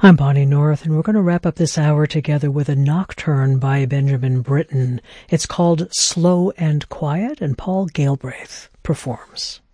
I'm Bonnie North, and we're going to wrap up this hour together with a nocturne by Benjamin Britten. It's called Slow and Quiet, and Paul Galbraith performs.